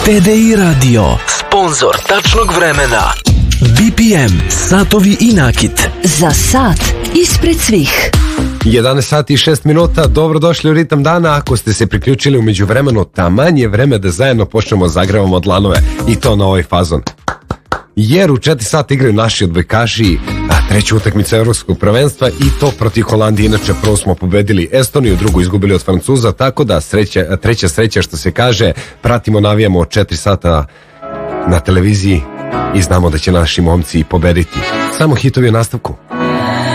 TDI Radio, sponzor tačnog vremena. BPM, satovi i nakit. Za sat ispred svih. 11 sati i 6 minuta, dobrodošli u Ritam dana. Ako ste se priključili u međuvremenu, taman je vreme da zajedno počnemo zagrevamo dlanove i to na ovaj fazon. Jer u 4 sata igraju naši odbojkaši treću utakmicu evropskog prvenstva i to protiv Holandije. Inače, prvo smo pobedili Estoniju, drugu izgubili od Francuza, tako da treća sreća što se kaže. Pratimo, navijamo 4 sata na televiziji i znamo da će naši momci pobediti. Samo hitovi u nastavku.